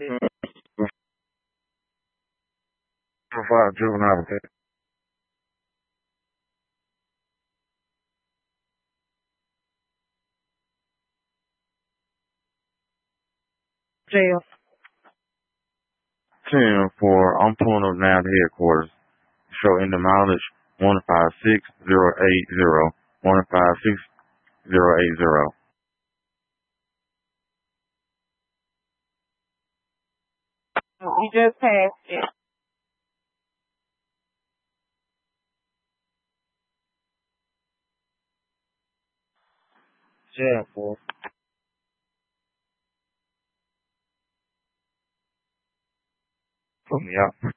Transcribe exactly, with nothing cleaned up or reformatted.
Provide juvenile detention. Jail. ten for, I'm pulling up now to headquarters. Show in the mileage one five six zero eight zero. one five six zero eight zero. We just passed it. ten for. Put me out.